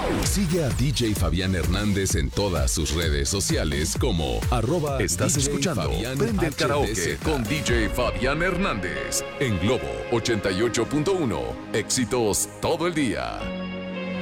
Sigue a DJ Fabián Hernández en todas sus redes sociales como Estás DJ escuchando Fabián Prende el Karaoke HDZ. con DJ Fabián Hernández en Globo 88.1. Éxitos todo el día.